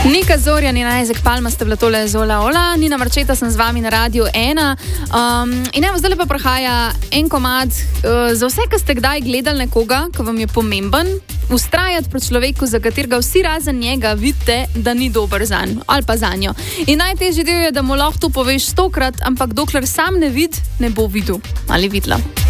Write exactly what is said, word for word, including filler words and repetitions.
Nika Zorjan in Isaac Palma sta bila tole Zola Ola, Nina Marčeta sem z vami na Radiu ena. Um, in evo, zdaj pa prihaja en komad uh, za vse, ki ste kdaj gledali nekoga, ki vam je pomemben, ustrajati pri človeku, za katerega vsi razen njega vidite, da ni dober zanj ali pa zanjo. In najtežji del je, da mu lahko to poveš stokrat, ampak dokler sam ne vid, ne bo videl ali videla.